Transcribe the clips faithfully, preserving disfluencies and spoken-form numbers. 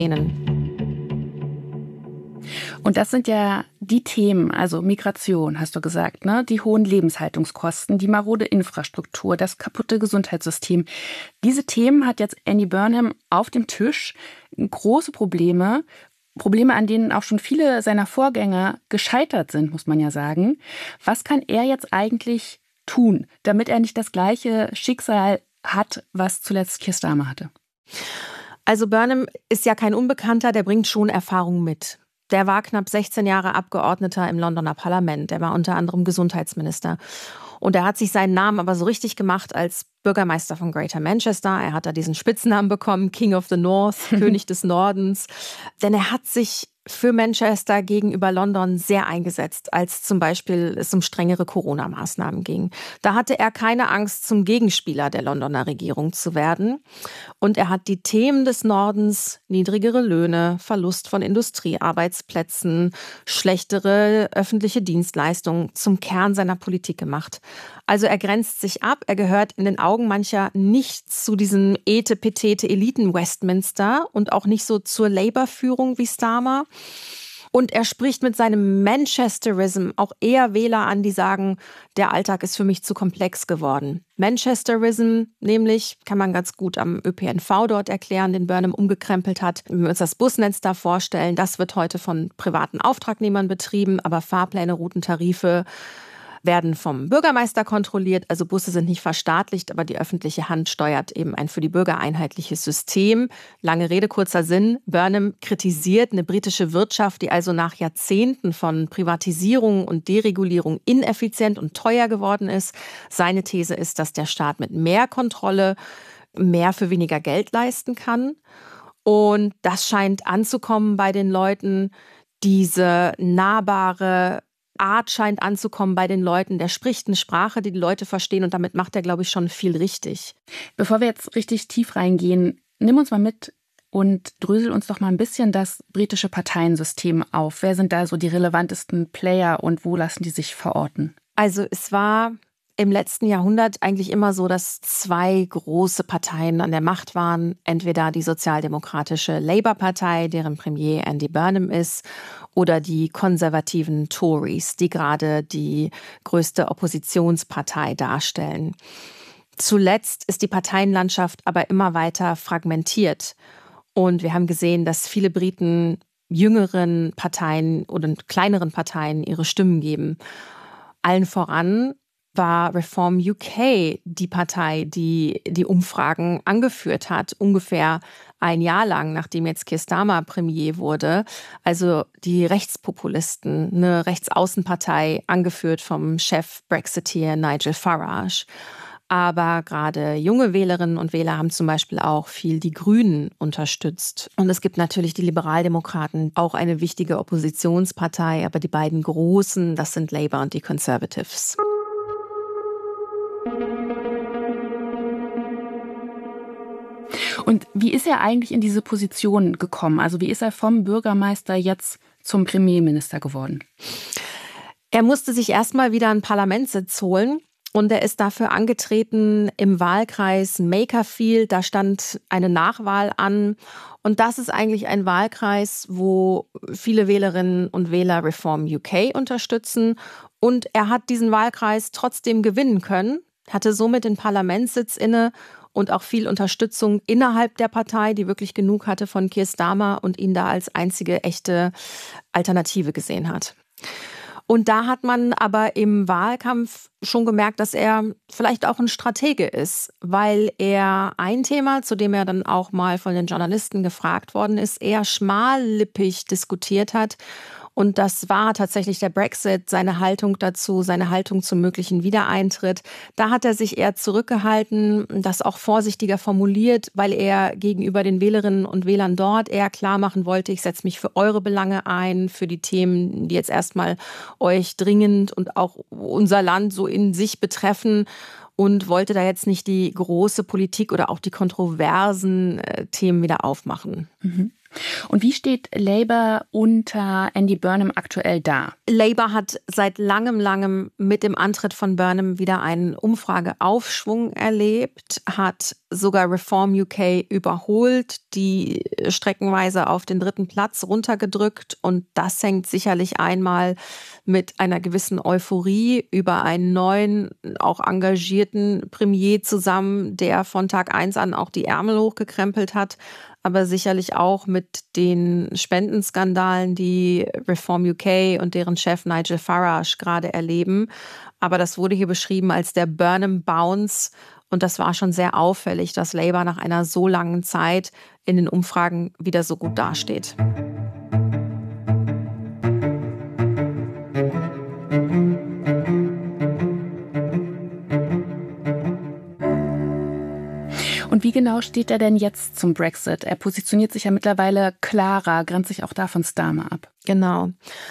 Und das sind ja die Themen, also Migration, hast du gesagt, ne? Die hohen Lebenshaltungskosten, die marode Infrastruktur, das kaputte Gesundheitssystem. Diese Themen hat jetzt Andy Burnham auf dem Tisch. Große Probleme, Probleme, an denen auch schon viele seiner Vorgänger gescheitert sind, muss man ja sagen. Was kann er jetzt eigentlich tun, damit er nicht das gleiche Schicksal hat, was zuletzt Keir Starmer hatte? Also Burnham ist ja kein Unbekannter, der bringt schon Erfahrung mit. Der war knapp sechzehn Jahre Abgeordneter im Londoner Parlament. Der war unter anderem Gesundheitsminister. Und er hat sich seinen Namen aber so richtig gemacht als Bürgermeister von Greater Manchester. Er hat da diesen Spitznamen bekommen, King of the North, König des Nordens. Denn er hat sich für Manchester gegenüber London sehr eingesetzt, als zum Beispiel es um strengere Corona-Maßnahmen ging. Da hatte er keine Angst, zum Gegenspieler der Londoner Regierung zu werden. Und er hat die Themen des Nordens, niedrigere Löhne, Verlust von Industriearbeitsplätzen, schlechtere öffentliche Dienstleistungen zum Kern seiner Politik gemacht. Also er grenzt sich ab, er gehört in den Augen mancher nicht zu diesen etepetete Eliten Westminster und auch nicht so zur Labour-Führung wie Starmer. Und er spricht mit seinem Manchesterism auch eher Wähler an, die sagen, der Alltag ist für mich zu komplex geworden. Manchesterism nämlich kann man ganz gut am Ö P N V dort erklären, den Burnham umgekrempelt hat. Wenn wir uns das Busnetz da vorstellen, das wird heute von privaten Auftragnehmern betrieben, aber Fahrpläne, Routen, Tarife werden vom Bürgermeister kontrolliert. Also Busse sind nicht verstaatlicht, aber die öffentliche Hand steuert eben ein für die Bürger einheitliches System. Lange Rede, kurzer Sinn. Burnham kritisiert eine britische Wirtschaft, die also nach Jahrzehnten von Privatisierung und Deregulierung ineffizient und teuer geworden ist. Seine These ist, dass der Staat mit mehr Kontrolle mehr für weniger Geld leisten kann. Und das scheint anzukommen bei den Leuten. Diese nahbare Art scheint anzukommen bei den Leuten. Der spricht eine Sprache, die die Leute verstehen, und damit macht er, glaube ich, schon viel richtig. Bevor wir jetzt richtig tief reingehen, nimm uns mal mit und drösel uns doch mal ein bisschen das britische Parteiensystem auf. Wer sind da so die relevantesten Player und wo lassen die sich verorten? Also es war im letzten Jahrhundert eigentlich immer so, dass zwei große Parteien an der Macht waren. Entweder die sozialdemokratische Labour-Partei, deren Premier Andy Burnham ist, oder die konservativen Tories, die gerade die größte Oppositionspartei darstellen. Zuletzt ist die Parteienlandschaft aber immer weiter fragmentiert. Und wir haben gesehen, dass viele Briten jüngeren Parteien oder kleineren Parteien ihre Stimmen geben. Allen voran war Reform U K die Partei, die die Umfragen angeführt hat, ungefähr ein Jahr lang, nachdem jetzt Keir Starmer Premier wurde. Also die Rechtspopulisten, eine Rechtsaußenpartei, angeführt vom Chef Brexiteer Nigel Farage. Aber gerade junge Wählerinnen und Wähler haben zum Beispiel auch viel die Grünen unterstützt. Und es gibt natürlich die Liberaldemokraten, auch eine wichtige Oppositionspartei. Aber die beiden großen, das sind Labour und die Conservatives. Und wie ist er eigentlich in diese Position gekommen? Also wie ist er vom Bürgermeister jetzt zum Premierminister geworden? Er musste sich erstmal wieder einen Parlamentssitz holen. Und er ist dafür angetreten im Wahlkreis Makerfield. Da stand eine Nachwahl an. Und das ist eigentlich ein Wahlkreis, wo viele Wählerinnen und Wähler Reform U K unterstützen. Und er hat diesen Wahlkreis trotzdem gewinnen können, hatte somit den Parlamentssitz inne und auch viel Unterstützung innerhalb der Partei, die wirklich genug hatte von Keir Starmer und ihn da als einzige echte Alternative gesehen hat. Und da hat man aber im Wahlkampf schon gemerkt, dass er vielleicht auch ein Stratege ist, weil er ein Thema, zu dem er dann auch mal von den Journalisten gefragt worden ist, eher schmallippig diskutiert hat. Und das war tatsächlich der Brexit, seine Haltung dazu, seine Haltung zum möglichen Wiedereintritt. Da hat er sich eher zurückgehalten, das auch vorsichtiger formuliert, weil er gegenüber den Wählerinnen und Wählern dort eher klar machen wollte, ich setze mich für eure Belange ein, für die Themen, die jetzt erstmal euch dringend und auch unser Land so in sich betreffen. Und wollte da jetzt nicht die große Politik oder auch die kontroversen äh, Themen wieder aufmachen. Mhm. Und wie steht Labour unter Andy Burnham aktuell da? Labour hat seit langem, langem mit dem Antritt von Burnham wieder einen Umfrageaufschwung erlebt, hat sogar Reform U K überholt, die streckenweise auf den dritten Platz runtergedrückt. Und das hängt sicherlich einmal mit einer gewissen Euphorie über einen neuen, auch engagierten Premier zusammen, der von Tag eins an auch die Ärmel hochgekrempelt hat, aber sicherlich auch mit den Spendenskandalen, die Reform U K und deren Chef Nigel Farage gerade erleben. Aber das wurde hier beschrieben als der Burnham Bounce. Und das war schon sehr auffällig, dass Labour nach einer so langen Zeit in den Umfragen wieder so gut dasteht. Und wie genau steht er denn jetzt zum Brexit? Er positioniert sich ja mittlerweile klarer, grenzt sich auch da von Starmer ab. Genau.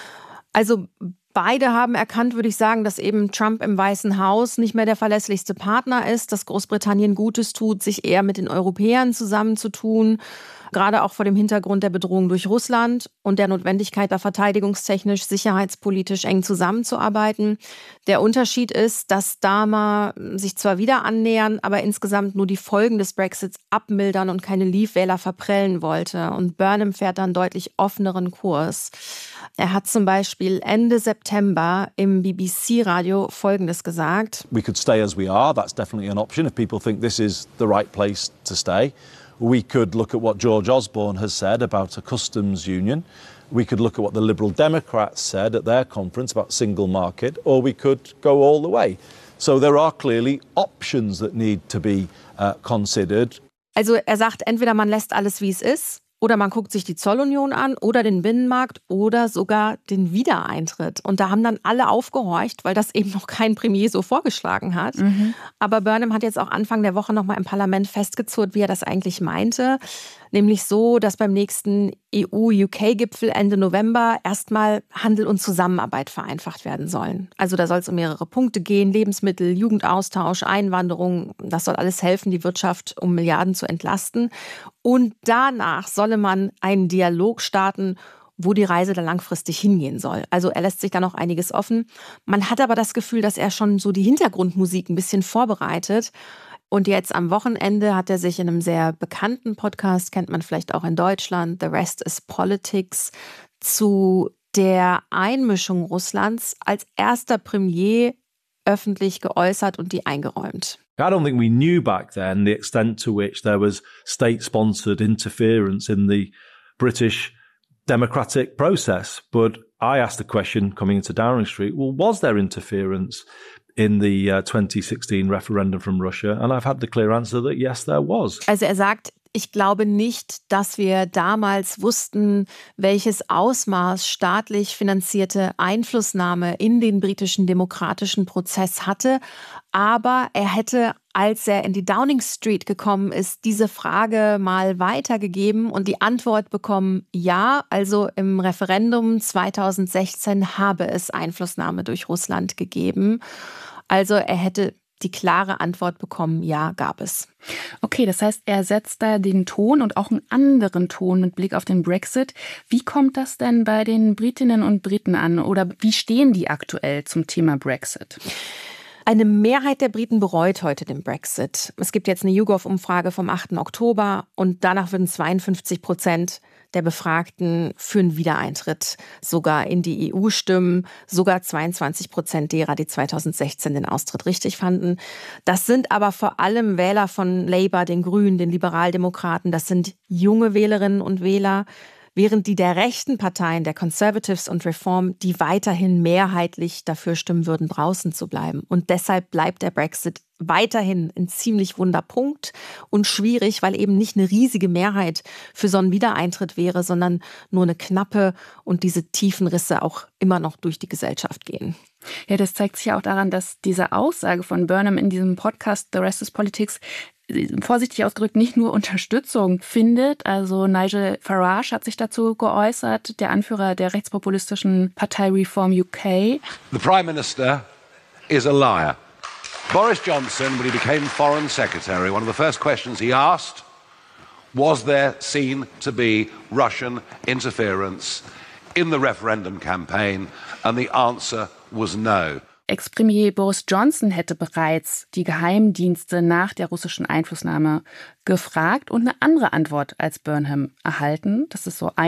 Also beide haben erkannt, würde ich sagen, dass eben Trump im Weißen Haus nicht mehr der verlässlichste Partner ist, dass Großbritannien Gutes tut, sich eher mit den Europäern zusammenzutun, gerade auch vor dem Hintergrund der Bedrohung durch Russland und der Notwendigkeit, da verteidigungstechnisch, sicherheitspolitisch eng zusammenzuarbeiten. Der Unterschied ist, dass Starmer sich zwar wieder annähern, aber insgesamt nur die Folgen des Brexits abmildern und keine Leave-Wähler verprellen wollte. Und Burnham fährt dann deutlich offeneren Kurs. Er hat zum Beispiel Ende September im B B C-Radio Folgendes gesagt. We could stay as we are. That's definitely an option if people think this is the right place to stay. We could look at what George Osborne has said about a customs union. We could look at what the Liberal Democrats said at their conference about single market, or we could go all the way. So there are clearly options that need to be uh, considered. Also er sagt, entweder man lässt alles, wie es ist, oder man guckt sich die Zollunion an oder den Binnenmarkt oder sogar den Wiedereintritt. Und da haben dann alle aufgehorcht, weil das eben noch kein Premier so vorgeschlagen hat. Mhm. Aber Burnham hat jetzt auch Anfang der Woche noch mal im Parlament festgezurrt, wie er das eigentlich meinte. Nämlich so, dass beim nächsten E U-U K-Gipfel Ende November erstmal Handel und Zusammenarbeit vereinfacht werden sollen. Also da soll es um mehrere Punkte gehen, Lebensmittel, Jugendaustausch, Einwanderung. Das soll alles helfen, die Wirtschaft um Milliarden zu entlasten. Und danach solle man einen Dialog starten, wo die Reise dann langfristig hingehen soll. Also er lässt sich da noch einiges offen. Man hat aber das Gefühl, dass er schon so die Hintergrundmusik ein bisschen vorbereitet. Und jetzt am Wochenende hat er sich in einem sehr bekannten Podcast, kennt man vielleicht auch in Deutschland, The Rest is Politics, zu der Einmischung Russlands als erster Premier öffentlich geäußert und die eingeräumt. I don't think we knew back then the extent to which there was state-sponsored interference in the British democratic process. But I asked the question coming into Downing Street, well, was there interference in the uh, twenty sixteen referendum from Russia? And I've had the clear answer that yes, there was. Also er sagt, ich glaube nicht, dass wir damals wussten, welches Ausmaß staatlich finanzierte Einflussnahme in den britischen demokratischen Prozess hatte. Aber er hätte, als er in die Downing Street gekommen ist, diese Frage mal weitergegeben und die Antwort bekommen, ja, also im Referendum zweitausendsechzehn habe es Einflussnahme durch Russland gegeben. Also er hätte die klare Antwort bekommen, ja, gab es. Okay, das heißt, er setzt da den Ton und auch einen anderen Ton mit Blick auf den Brexit. Wie kommt das denn bei den Britinnen und Briten an oder wie stehen die aktuell zum Thema Brexit? Eine Mehrheit der Briten bereut heute den Brexit. Es gibt jetzt eine YouGov-Umfrage vom achten Oktober und danach würden zweiundfünfzig Prozent der Befragten für einen Wiedereintritt sogar in die E U stimmen, sogar zweiundzwanzig Prozent derer, die zweitausendsechzehn den Austritt richtig fanden. Das sind aber vor allem Wähler von Labour, den Grünen, den Liberaldemokraten. Das sind junge Wählerinnen und Wähler, während die der rechten Parteien, der Conservatives und Reform, die weiterhin mehrheitlich dafür stimmen würden, draußen zu bleiben. Und deshalb bleibt der Brexit weiterhin ein ziemlich wunder Punkt und schwierig, weil eben nicht eine riesige Mehrheit für so einen Wiedereintritt wäre, sondern nur eine knappe und diese tiefen Risse auch immer noch durch die Gesellschaft gehen. Ja, das zeigt sich ja auch daran, dass diese Aussage von Burnham in diesem Podcast The Rest is Politics vorsichtig ausgedrückt nicht nur Unterstützung findet. Also Nigel Farage hat sich dazu geäußert, der Anführer der rechtspopulistischen Partei Reform U K. The Prime Minister is a liar. Boris Johnson, when he became Foreign Secretary, one of the first questions he asked Was there seen to be Russian interference in the referendum campaign? And the answer was no. Ex-Premier Boris Johnson hätte bereits die Geheimdienste nach der russischen Einflussnahme gefragt und eine andere Antwort als Burnham erhalten. Das ist so ein